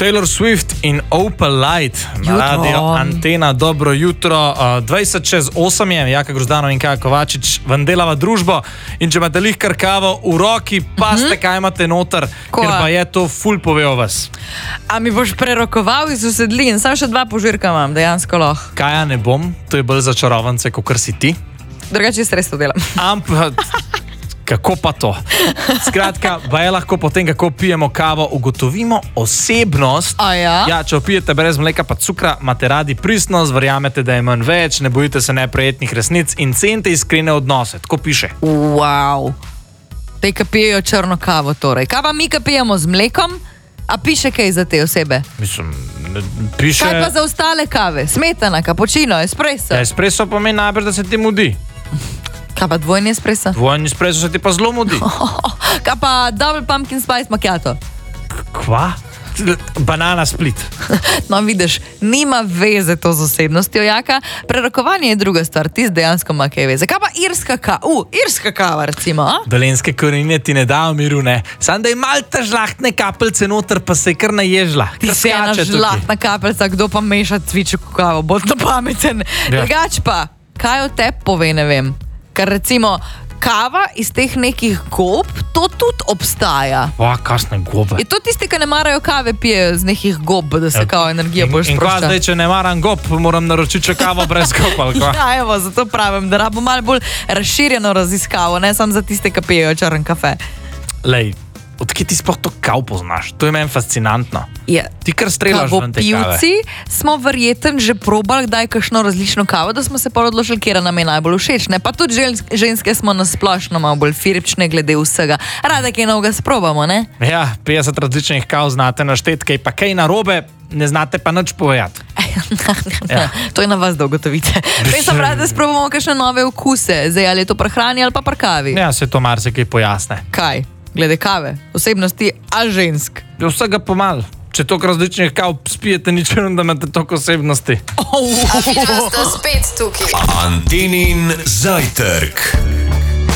Taylor Swift in Opal Light na radio Antena. Dobro jutro. 20:08 je, Jaka Grozdanov in Kaja Kovačič vam delava družbo. In če imate lihkar kavo v roki, pa ste kaj imate noter, ker pa je to ful pove o vas. A mi boš prerokoval iz usedlin? Sam še 2 požirka imam, dejansko lahko. Kaja ne bom, to je bolj za čarovance, kakor si ti. Drugače jaz res to delam. Ampak kako pa to? Skratka, je lahko potem, kako pijemo kavo, ugotovimo osebnost. Ja, če opijete brez mleka pa cukra, imate radi pristnost, verjamete, da je manj več, ne bojite se neprijetnih resnic in cenite iskrene odnose. Tako piše. Wow. Te, ki pijejo črno kavo torej. Kaj pa mi, ki pijemo z mlekom? A piše kaj za te osebe? Mislim, piše... Kaj pa za ostale kave? Smetana, cappuccino, espresso? Espresso pomeni najbrž, da se ti mudi. Kaj pa dvojni espresso? Dvojni espresso se ti pa zelo mudi. Kaj pa double pumpkin spice macchiato? Kva? Banana split. No, vidiš, nima veze to z osebnostjo, Jaka. Prerokovanje je druga stvar, ti dejansko ima kaj veze. Kaj pa irska kava? Irska kava, recimo, a? Dolenjske korenine ti ne dajo miru, ne. Sam da je malta žlahtne kapelce noter, pa se je kar naježla. Ti si ena žlahtna kapelca, kdo pa meša cviček v kavo, bod na pameten. Drugač pa, kaj o tebi pove, ne vem. Ker recimo, kava iz teh nekih gob, to tudi obstaja. Kasne gobe. Je to tisti, ki ne marajo kave, pijejo z nekih gob, da se kao energija bolj sprošča. In kva zdaj, če ne maram gob, moram naročiti še kavo brez gob, ali kva? Ja, evo, zato pravim, da rabo malo bolj razširjeno raziskavo, ne samo za tiste, ki pijejo črn kafe. Lej, odkje ti sploh to kav poznaš? To je meni fascinantno. Je. Ti kar strelaš ven te kave. Kavopivci smo verjeten že probali kdaj kakšno različno kavo, da smo se pa odločili, kera nam je najbolj všeč. Ne? Pa tudi ženske smo nasplošno malo bolj firpčne glede vsega. Rade kaj novega sprobamo, ne? Ja, 50 različnih kav znate naštet, kaj pa kaj narobe, ne znate pa nič povedati. Ja. To je na vas, da ugotovite. Prej sem rad, da sprobamo kakšne nove okuse, zdaj ali je to pri hrani ali pa pri kavi. Ja, se to marsikaj pojasne. Kaj? Glede kave, osebnosti, a žensk? Vsega pomal. Če toliko različnih kav spijete, nič da imate toliko osebnosti. Spet tukaj. Antenin zajtrk.